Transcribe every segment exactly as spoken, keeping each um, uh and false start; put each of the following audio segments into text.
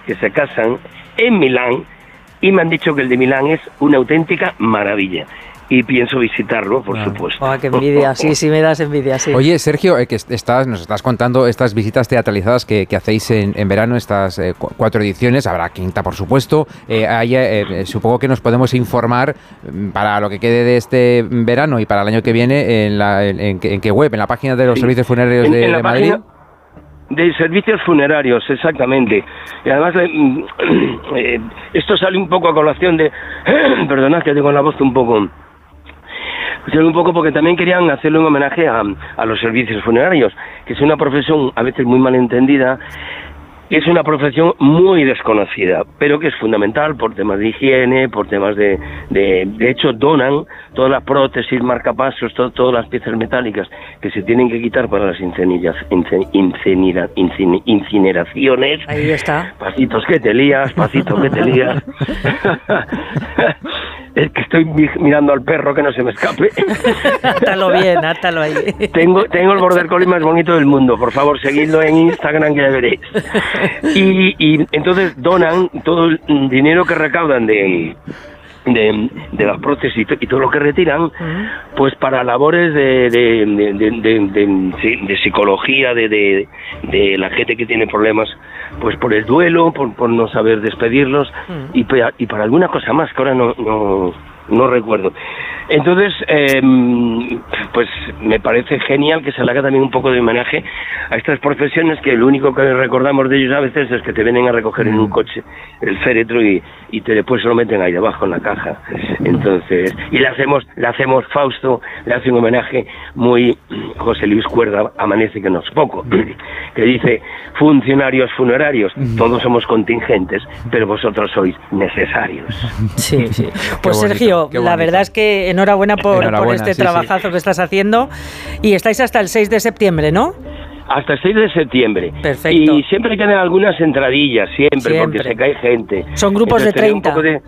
que se casan en Milán y me han dicho que el de Milán es una auténtica maravilla. Y pienso visitarlo, por ah. supuesto. Oh, qué envidia, sí, sí me das envidia, sí. Oye, Sergio, eh, que estás, nos estás contando estas visitas teatralizadas que, que hacéis en, en verano, estas eh, cuatro ediciones, habrá quinta, por supuesto. Eh, hay, eh, supongo que nos podemos informar para lo que quede de este verano y para el año que viene en, la, en, en, en qué web, en la página de los sí. servicios funerarios en, de, en de Madrid. De servicios funerarios, exactamente. Y además, eh, eh, esto sale un poco a colación de... Perdonad que tengo la voz un poco... Un poco porque también querían hacerle un homenaje a, a los servicios funerarios, que es una profesión a veces muy mal entendida, es una profesión muy desconocida, pero que es fundamental por temas de higiene, por temas de... De, de hecho, donan todas las prótesis, marcapasos, todo, todas las piezas metálicas que se tienen que quitar para las incenerias, incen, incenera, incin, incineraciones. Ahí está. Pasitos que te lías, pasitos que te lías. Es que estoy mirando al perro que no se me escape. Átalo bien, átalo ahí. Tengo, tengo el border collie más bonito del mundo. Por favor, seguidlo en Instagram que ya veréis. Y, y entonces donan todo el dinero que recaudan de... De, de las prótesis y todo lo que retiran, uh-huh. pues para labores de de, de, de, de, de, de psicología, de, de, de la gente que tiene problemas, pues por el duelo, por, por no saber despedirlos, uh-huh. y, y para alguna cosa más que ahora no, no, no recuerdo. Entonces, eh, pues me parece genial que se le haga también un poco de homenaje a estas profesiones que lo único que recordamos de ellos a veces es que te vienen a recoger en un coche el féretro y, y te después se lo meten ahí debajo en la caja. Entonces, y le hacemos, le hacemos Fausto, le hace un homenaje muy José Luis Cuerda, Amanece que no es poco, que dice, funcionarios funerarios, todos somos contingentes, pero vosotros sois necesarios. Sí, sí. Pues Sergio, la verdad es que enhorabuena por, enhorabuena, por este sí, trabajazo sí. que estás haciendo y estáis hasta el seis de septiembre, ¿no? Hasta el seis de septiembre. Perfecto. Y siempre quedan algunas entradillas, siempre, siempre. porque se cae gente. Son grupos Entonces, de treinta. De...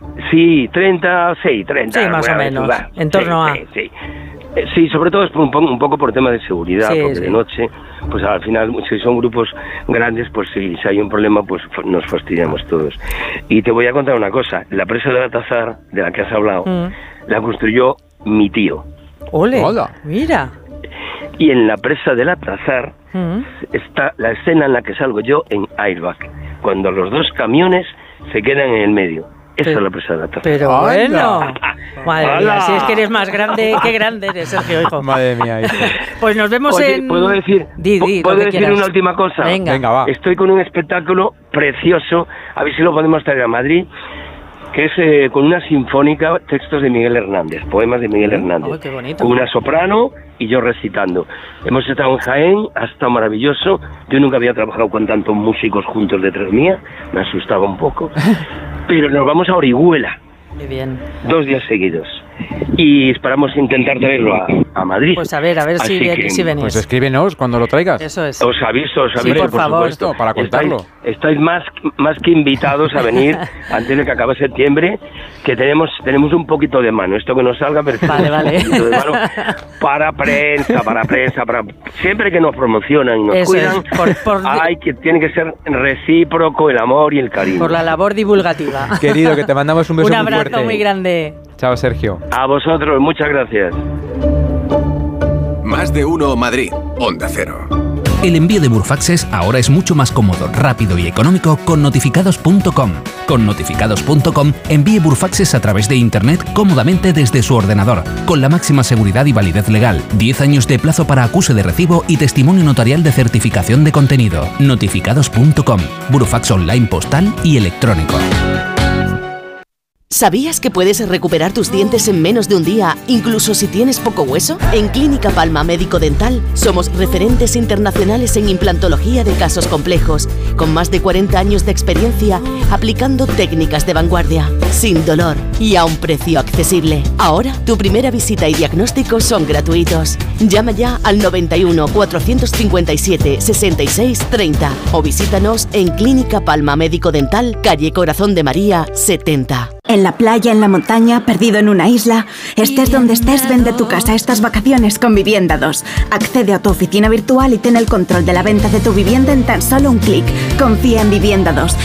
Sí, treinta, sí, treinta. Sí, más bueno, o menos, va. en torno sí, a... Sí, sí. Sí, sobre todo es un poco, un poco por tema de seguridad, sí, porque sí. de noche, pues al final, si son grupos grandes, pues si, si hay un problema, pues nos fastidiamos todos. Y te voy a contar una cosa, la presa de Baltasar, de la que has hablado, mm. la construyó mi tío. ¡Ole! Hola. Mira. Y en la presa del Baltasar mm. está la escena en la que salgo yo en Airbag, cuando los dos camiones se quedan en el medio. Esa es la presa de Baltasar. Pero bueno, madre ¡Hala! mía, si es que eres más grande, qué grande eres, Sergio, hijo. Madre mía, hijo. Pues nos vemos Oye, en... ¿puedo decir, di, di, ¿puedo decir una última cosa? Venga. Venga, va. Estoy con un espectáculo precioso, a ver si lo podemos traer a Madrid, que es eh, con una sinfónica, textos de Miguel Hernández, poemas de Miguel Hernández. Oh, qué bonito. Con una soprano y yo recitando. Hemos estado en Jaén, ha estado maravilloso. Yo nunca había trabajado con tantos músicos juntos detrás mía, me asustaba un poco. Pero nos vamos a Orihuela. Muy bien. Dos días seguidos. Y esperamos intentar traerlo a, a Madrid. Pues a ver, a ver si, que, si venís. Pues escríbenos cuando lo traigas. Eso es. Os aviso, os aviso, sí, por, por favor. supuesto. Para contarlo. Estáis, estáis más, más que invitados a venir antes de que acabe septiembre, que tenemos tenemos un poquito de mano. Esto que nos salga, pero vale, vale. un poquito de mano para prensa, para prensa, para siempre que nos promocionan y nos Eso cuidan, es. Por, por... hay que tiene que ser recíproco el amor y el cariño. Por la labor divulgativa. Querido, que te mandamos un beso muy fuerte. Un abrazo muy grande. Chao, Sergio. A vosotros, muchas gracias. Más de uno Madrid, Onda Cero. El envío de Burfaxes ahora es mucho más cómodo, rápido y económico con notificados punto com. Con notificados punto com envíe Burfaxes a través de Internet cómodamente desde su ordenador, con la máxima seguridad y validez legal, diez años de plazo para acuse de recibo y testimonio notarial de certificación de contenido. notificados punto com, Burfax online postal y electrónico. ¿Sabías que puedes recuperar tus dientes en menos de un día, incluso si tienes poco hueso? En Clínica Palma Médico Dental somos referentes internacionales en implantología de casos complejos, con más de cuarenta años de experiencia aplicando técnicas de vanguardia, sin dolor y a un precio accesible. Ahora, tu primera visita y diagnóstico son gratuitos. Llama ya al noventa y uno, cuatrocientos cincuenta y siete, sesenta y seis, treinta o visítanos en Clínica Palma Médico Dental, calle Corazón de María, setenta. En la playa, en la montaña, perdido en una isla, estés donde estés, vende tu casa estas vacaciones con Vivienda dos. Accede a tu oficina virtual y ten el control de la venta de tu vivienda en tan solo un clic. Confía en Vivienda dos,